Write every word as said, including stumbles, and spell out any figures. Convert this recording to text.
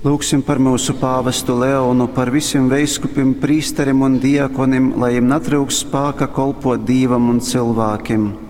Lūksim par mūsu pāvestu Leonu, par visiem veiskupim, prīsterim un diakonim, lai viņiem netrūkst spēka kolpot Dievam un cilvēkiem.